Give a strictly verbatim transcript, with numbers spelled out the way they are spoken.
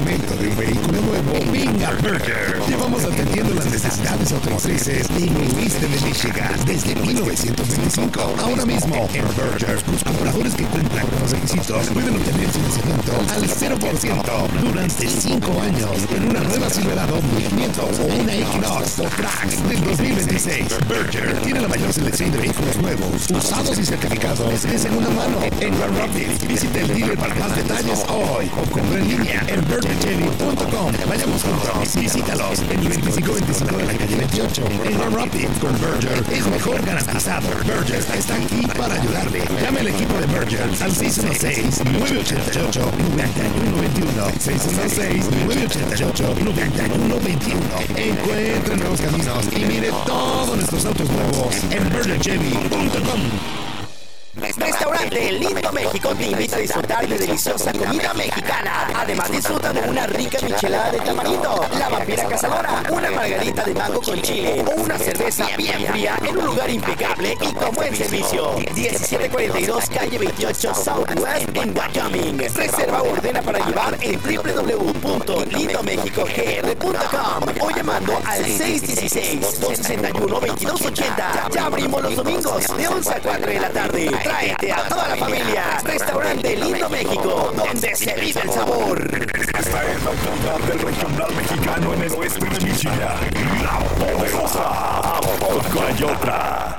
momento de un vehículo nuevo, venga Berger. Llevamos atendiendo las necesidades automotrices y noroeste de Michigan desde mil novecientos veinticinco. Ahora mismo, en Berger, los compradores que cumplan con los requisitos pueden obtener financiamiento al cero por ciento durante cinco años en una nueva Silverado mil quinientos o una Equinox o Trax del dos mil veintiséis. Berger tiene la mayor selección de vehículos nuevos, usados y certificados de segunda mano en Grand Rapids. Visite el dealer para más detalles hoy o compra en línea en berger chevy punto com. Vayamos juntos. Visítalos en el veinticinco veinticinco de la calle veintiocho en Grand Rapids. Con Berger es mejor garantizado. Berger está aquí para ayudarle. Llame al equipo de Berger al seis uno seis, nueve ocho ocho, nueve uno dos uno. seis uno seis, nueve ocho ocho, nueve uno dos uno. Encuentre nuevos caminos y mire todos nuestros autos nuevos en berger chevy punto com. Restaurante Lindo México te invita a disfrutar de deliciosa comida mexicana. Además, disfruta de una rica michelada de tamarindo, la vampira cazadora, una margarita de mango con chile o una cerveza bien fría en un lugar impecable y con buen servicio. diecisiete cuarenta y dos calle veintiocho Southwest en Wyoming. Reserva o ordena para llevar en w w w punto lindo mexico g r punto com o llamando al seis uno seis, dos seis uno, dos dos ocho cero. Ya abrimos los domingos de once a cuatro de la tarde. Tráete a toda la familia. Restaurante Lindo México, donde se vive el sabor. Esta es la capital del regional mexicano en el oeste de Michigan. La poderosa. ¿A poco hay otra?